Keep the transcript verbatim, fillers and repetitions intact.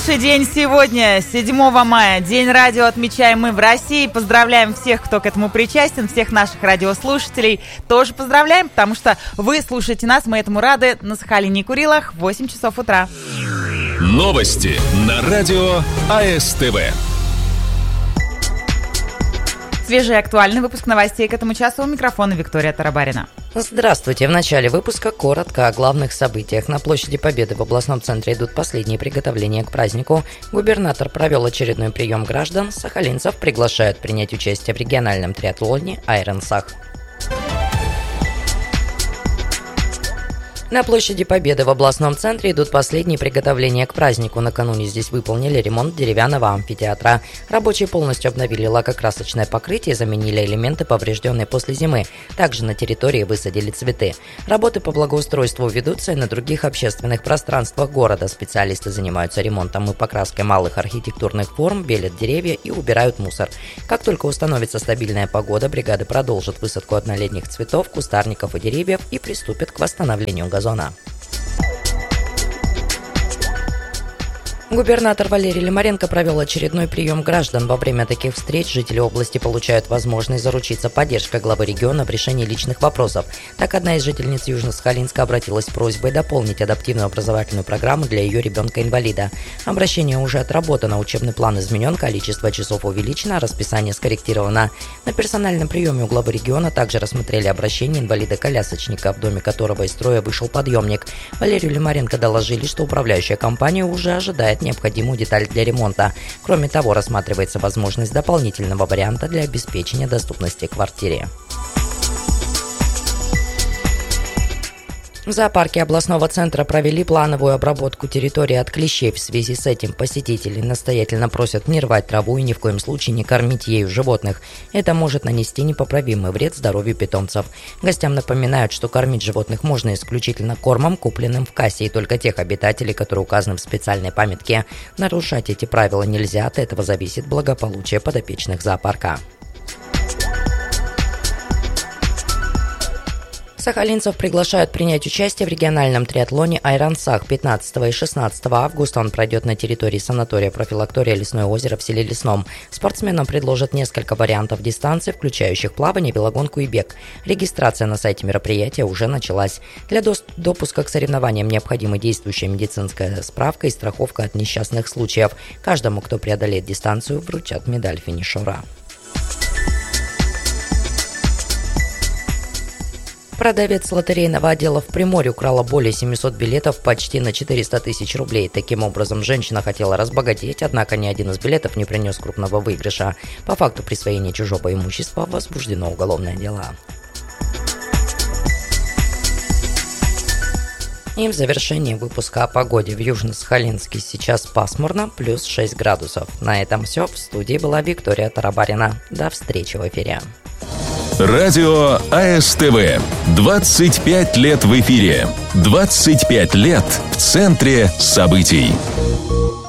Хороший день сегодня, седьмого мая. День радио отмечаем мы в России. Поздравляем всех, кто к этому причастен, всех наших радиослушателей. Тоже поздравляем, потому что вы слушаете нас, мы этому рады. На Сахалине и Курилах, восемь часов утра. Новости на радио АСТВ. Свежий и актуальный выпуск новостей к этому часу. У микрофона Виктория Тарабарина. Здравствуйте. В начале выпуска коротко о главных событиях. На площади Победы в областном центре идут последние приготовления к празднику. Губернатор провел очередной прием граждан. Сахалинцев приглашают принять участие в региональном триатлоне Iron Sach. На площади Победы в областном центре идут последние приготовления к празднику. Накануне здесь выполнили ремонт деревянного амфитеатра. Рабочие полностью обновили лакокрасочное покрытие и заменили элементы, поврежденные после зимы. Также на территории высадили цветы. Работы по благоустройству ведутся и на других общественных пространствах города. Специалисты занимаются ремонтом и покраской малых архитектурных форм, белят деревья и убирают мусор. Как только установится стабильная погода, бригады продолжат высадку однолетних цветов, кустарников и деревьев и приступят к восстановлению газона. Губернатор Валерий Лимаренко провел очередной прием граждан. Во время таких встреч жители области получают возможность заручиться поддержкой главы региона в решении личных вопросов. Так, одна из жительниц Южно-Сахалинска обратилась с просьбой дополнить адаптивную образовательную программу для ее ребенка-инвалида. Обращение уже отработано, учебный план изменен, количество часов увеличено, расписание скорректировано. На персональном приеме у главы региона также рассмотрели обращение инвалида-колясочника, в доме которого из строя вышел подъемник. Валерию Лимаренко доложили, что управляющая компания уже ожидает необходимую деталь для ремонта. Кроме того, рассматривается возможность дополнительного варианта для обеспечения доступности квартире. В зоопарке областного центра провели плановую обработку территории от клещей. В связи с этим посетители настоятельно просят не рвать траву и ни в коем случае не кормить ею животных. Это может нанести непоправимый вред здоровью питомцев. Гостям напоминают, что кормить животных можно исключительно кормом, купленным в кассе, и только тех обитателей, которые указаны в специальной памятке. Нарушать эти правила нельзя, от этого зависит благополучие подопечных зоопарка. Сахалинцев приглашают принять участие в региональном триатлоне Iron Sach. пятнадцатого и шестнадцатого августа он пройдет на территории санатория-профилактория «Лесное озеро» в селе Лесном. Спортсменам предложат несколько вариантов дистанций, включающих плавание, велогонку и бег. Регистрация на сайте мероприятия уже началась. Для допуска к соревнованиям необходима действующая медицинская справка и страховка от несчастных случаев. Каждому, кто преодолеет дистанцию, вручат медаль финишера. Продавец лотерейного отдела в Приморье украла более семисот билетов почти на четыреста тысяч рублей. Таким образом, женщина хотела разбогатеть, однако ни один из билетов не принес крупного выигрыша. По факту присвоения чужого имущества возбуждено уголовное дело. И в завершении выпуска о погоде. В Южно-Сахалинске сейчас пасмурно, плюс шесть градусов. На этом все. В студии была Виктория Тарабарина. До встречи в эфире. Радио АСТВ. двадцать пять лет в эфире. двадцать пять лет в центре событий.